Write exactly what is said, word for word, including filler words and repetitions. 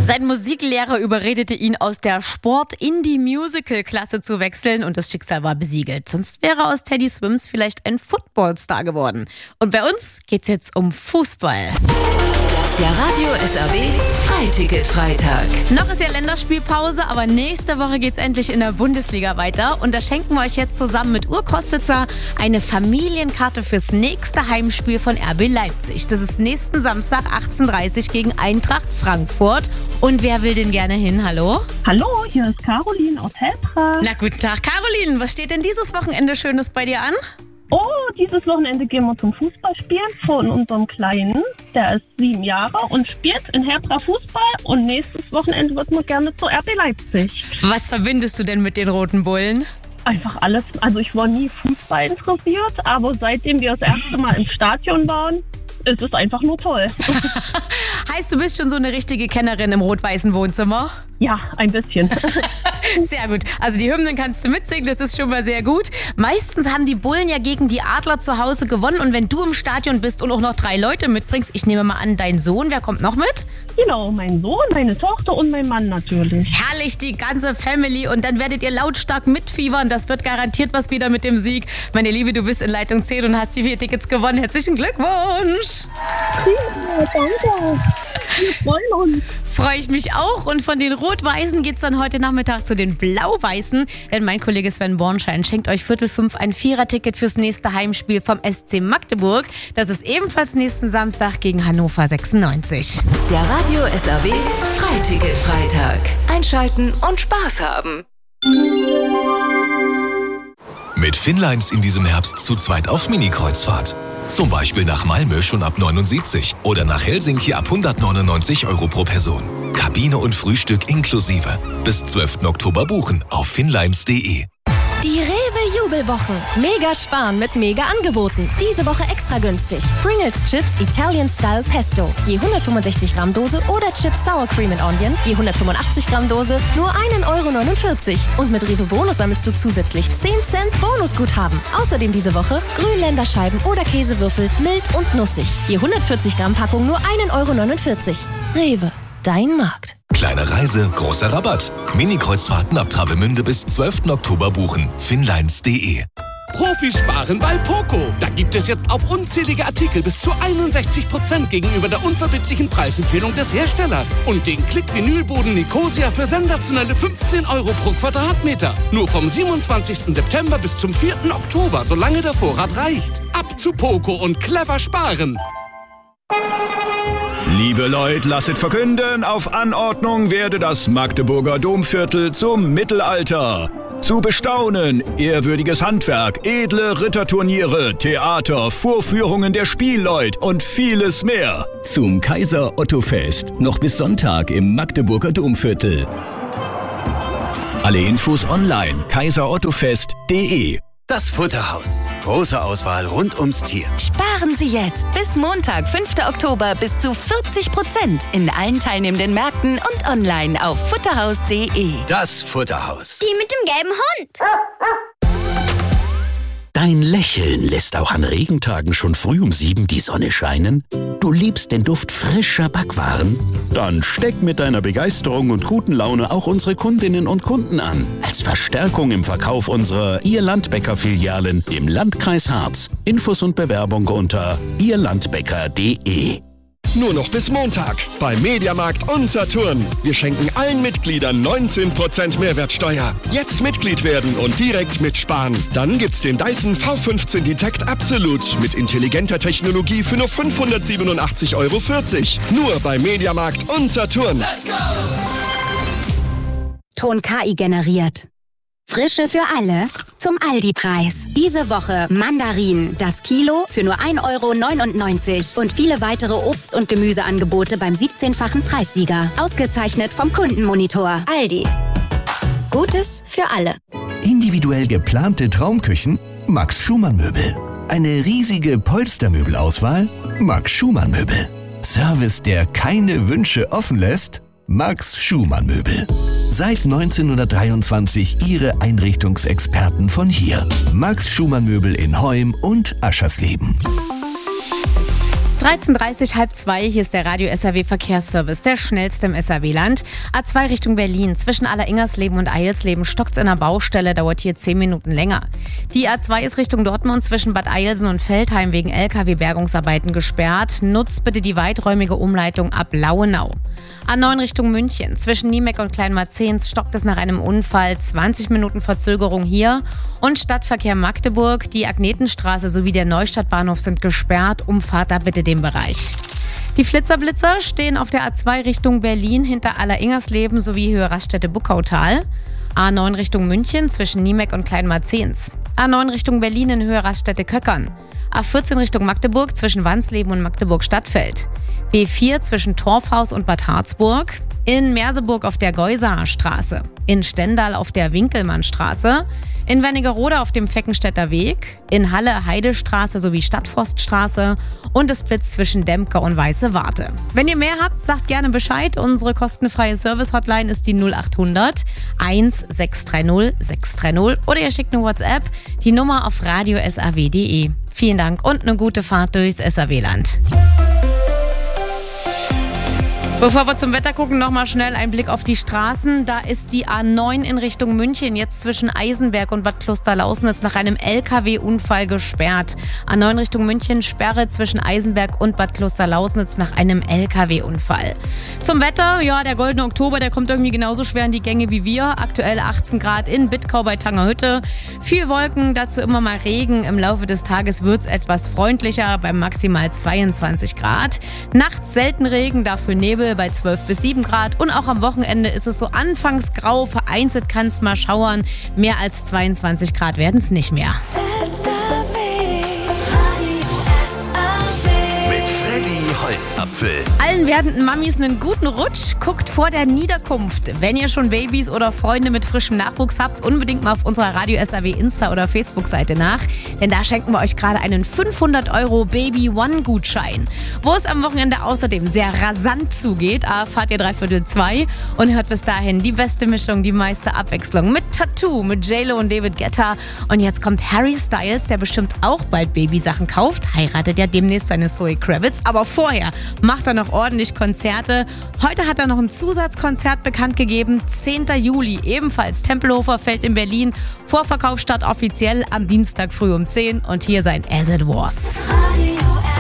Sein Musiklehrer überredete ihn, aus der Sport- in die Musical-Klasse zu wechseln und das Schicksal war besiegelt. Sonst wäre aus Teddy Swims vielleicht ein Footballstar geworden. Und bei uns geht's jetzt um Fußball. Der Radio S R W Freiticket-Freitag. Noch ist ja Länderspielpause, aber nächste Woche geht's endlich in der Bundesliga weiter. Und da schenken wir euch jetzt zusammen mit Urkostitzer eine Familienkarte fürs nächste Heimspiel von R B Leipzig. Das ist nächsten Samstag achtzehn Uhr dreißig gegen Eintracht Frankfurt. Und wer will denn gerne hin? Hallo? Hallo, hier ist Caroline aus Helbra. Na, guten Tag, Caroline. Was steht denn dieses Wochenende Schönes bei dir an? Oh, dieses Wochenende gehen wir zum Fußballspielen von unserem Kleinen. Der ist sieben Jahre und spielt in Helbra Fußball. Und nächstes Wochenende wird man gerne zu R B Leipzig. Was verbindest du denn mit den Roten Bullen? Einfach alles. Also ich war nie Fußball interessiert, aber seitdem wir das erste Mal im Stadion waren, ist es einfach nur toll. Heißt, du bist schon so eine richtige Kennerin im rot-weißen Wohnzimmer? Ja, ein bisschen. Sehr gut. Also die Hymnen kannst du mitsingen, das ist schon mal sehr gut. Meistens haben die Bullen ja gegen die Adler zu Hause gewonnen. Und wenn du im Stadion bist und auch noch drei Leute mitbringst, ich nehme mal an, dein Sohn, wer kommt noch mit? Genau, mein Sohn, meine Tochter und mein Mann natürlich. Herrlich, die ganze Family. Und dann werdet ihr lautstark mitfiebern. Das wird garantiert was wieder mit dem Sieg. Meine Liebe, du bist in Leitung zehn und hast die vier Tickets gewonnen. Herzlichen Glückwunsch. Ja, danke. Wir freuen uns. Freue ich mich auch. Und von den Rot-Weißen geht's dann heute Nachmittag zu den Blau-Weißen. Denn mein Kollege Sven Bornschein schenkt euch Viertel fünf ein Vierer-Ticket fürs nächste Heimspiel vom S C Magdeburg. Das ist ebenfalls nächsten Samstag gegen Hannover sechsundneunzig. Der Radio S R W Freiticket-Freitag. Einschalten und Spaß haben. Mit Finnlines in diesem Herbst zu zweit auf Mini-Kreuzfahrt. Zum Beispiel nach Malmö schon ab neunundsiebzig oder nach Helsinki ab hundertneunundneunzig Euro pro Person. Kabine und Frühstück inklusive. Bis zwölften Oktober buchen auf finnlines punkt de. Die Rewe-Jubelwochen. Mega sparen mit mega Angeboten. Diese Woche extra günstig. Pringles Chips Italian Style Pesto. Je hundertfünfundsechzig Gramm Dose oder Chips Sour Cream and Onion. Je hundertfünfundachtzig Gramm Dose. Nur ein Euro neunundvierzig. Und mit Rewe Bonus sammelst du zusätzlich zehn Cent Bonusguthaben. Außerdem diese Woche Grünländerscheiben oder Käsewürfel. Mild und nussig. Je hundertvierzig Gramm Packung nur ein Euro neunundvierzig. Rewe. Dein Markt. Kleine Reise, großer Rabatt. Mini-Kreuzfahrten ab Travemünde bis zwölften Oktober buchen. finnlines punkt de. Profis sparen bei Poco. Da gibt es jetzt auf unzählige Artikel bis zu einundsechzig Prozent gegenüber der unverbindlichen Preisempfehlung des Herstellers. Und den Klick-Vinylboden Nicosia für sensationelle fünfzehn Euro pro Quadratmeter. Nur vom siebenundzwanzigsten September bis zum vierten Oktober, solange der Vorrat reicht. Ab zu Poco und clever sparen. Liebe Leute, lasset verkünden, auf Anordnung werde das Magdeburger Domviertel zum Mittelalter. Zu bestaunen, ehrwürdiges Handwerk, edle Ritterturniere, Theater, Vorführungen der Spielleut und vieles mehr. Zum Kaiser Otto Fest, noch bis Sonntag im Magdeburger Domviertel. Alle Infos online, kaiser otto fest punkt de. Das Futterhaus. Große Auswahl rund ums Tier. Sparen Sie jetzt bis Montag, fünften Oktober bis zu vierzig Prozent in allen teilnehmenden Märkten und online auf futterhaus punkt de. Das Futterhaus. Die mit dem gelben Hund. Dein Lächeln lässt auch an Regentagen schon früh um sieben die Sonne scheinen? Du liebst den Duft frischer Backwaren? Dann steck mit deiner Begeisterung und guten Laune auch unsere Kundinnen und Kunden an. Als Verstärkung im Verkauf unserer Ihr Landbäcker-Filialen im Landkreis Harz. Infos und Bewerbung unter ihr landbäcker punkt de. Nur noch bis Montag bei Mediamarkt und Saturn. Wir schenken allen Mitgliedern neunzehn Prozent Mehrwertsteuer. Jetzt Mitglied werden und direkt mitsparen. Dann gibt's den Dyson V fünfzehn Detect Absolute mit intelligenter Technologie für nur fünfhundertsiebenundachtzig Euro vierzig. Nur bei Mediamarkt und Saturn. Let's go! Ton K I generiert. Frische für alle zum Aldi-Preis. Diese Woche Mandarinen, das Kilo für nur ein Euro neunundneunzig und viele weitere Obst- und Gemüseangebote beim siebzehnfachen Preissieger. Ausgezeichnet vom Kundenmonitor. Aldi. Gutes für alle. Individuell geplante Traumküchen? Max Schumann Möbel. Eine riesige Polstermöbelauswahl? Max Schumann Möbel. Service, der keine Wünsche offen lässt? Max Schumann Möbel. Seit neunzehnhundertdreiundzwanzig Ihre Einrichtungsexperten von hier. Max Schumann Möbel in Heum und Aschersleben. dreizehn Uhr dreißig, halb zwei, hier ist der Radio S R W Verkehrsservice, der schnellste im S R W-Land. A zwei Richtung Berlin, zwischen Alleringers-Leben und Eilsleben stockt's in der Baustelle, dauert hier zehn Minuten länger. Die A zwei ist Richtung Dortmund zwischen Bad Eilsen und Veltheim wegen L K W-Bergungsarbeiten gesperrt. Nutzt bitte die weiträumige Umleitung ab Lauenau. A neun Richtung München, zwischen Niemeck und Kleinmarzehns stockt es nach einem Unfall, zwanzig Minuten Verzögerung hier. Und Stadtverkehr Magdeburg, die Agnetenstraße sowie der Neustadtbahnhof sind gesperrt, umfahrt da bitte den Bereich. Die Flitzerblitzer stehen auf der A zwei Richtung Berlin hinter Alleringersleben sowie Höhe Raststätte-Buckautal. A neun Richtung München zwischen Niemeck und Kleinmarzehns. A neun Richtung Berlin in Höhe Raststätte-Köckern. A vierzehn Richtung Magdeburg zwischen Wansleben und Magdeburg-Stadtfeld. B vier zwischen Torfhaus und Bad Harzburg. In Merseburg auf der Geusaer Straße. In Stendal auf der Winkelmannstraße. In Wernigerode auf dem Feckenstädter Weg. In Halle Heidestraße sowie Stadtforststraße. Und es blitzt zwischen Dempke und Weiße Warte. Wenn ihr mehr habt, sagt gerne Bescheid. Unsere kostenfreie Service-Hotline ist die null acht hundert eins sechs drei null sechs drei null. Oder ihr schickt eine WhatsApp. Die Nummer auf radio s r w punkt d e. Vielen Dank und eine gute Fahrt durchs S R W-Land. Bevor wir zum Wetter gucken, nochmal schnell ein Blick auf die Straßen. Da ist die A neun in Richtung München jetzt zwischen Eisenberg und Bad Klosterlausnitz nach einem L K W-Unfall gesperrt. A neun Richtung München, Sperre zwischen Eisenberg und Bad Klosterlausnitz nach einem L K W-Unfall. Zum Wetter, ja, der goldene Oktober, der kommt irgendwie genauso schwer in die Gänge wie wir. Aktuell achtzehn Grad in Bittkau bei Tangerhütte. Viel Wolken, dazu immer mal Regen. Im Laufe des Tages wird es etwas freundlicher bei maximal zweiundzwanzig Grad. Nachts selten Regen, dafür Nebel bei zwölf bis sieben Grad. Und auch am Wochenende ist es so anfangs grau, vereinzelt kann es mal schauern. Mehr als zweiundzwanzig Grad werden es nicht mehr. Holzapfel. Allen werdenden Mamis einen guten Rutsch. Guckt vor der Niederkunft. Wenn ihr schon Babys oder Freunde mit frischem Nachwuchs habt, unbedingt mal auf unserer Radio S R W Insta- oder Facebook-Seite nach. Denn da schenken wir euch gerade einen fünfhundert Euro Baby-One-Gutschein. Wo es am Wochenende außerdem sehr rasant zugeht, erfahrt ihr dreiviertel zwei und hört bis dahin die beste Mischung, die meiste Abwechslung mit Tattoo, mit J-Lo und David Guetta. Und jetzt kommt Harry Styles, der bestimmt auch bald Babysachen kauft. Heiratet ja demnächst seine Zoe Kravitz. Aber vorher macht er noch ordentlich Konzerte. Heute hat er noch ein Zusatzkonzert bekannt gegeben. zehnten Juli, ebenfalls Tempelhofer Feld in Berlin. Vorverkauf startet offiziell am Dienstag früh um zehn. Und hier sein As It Was.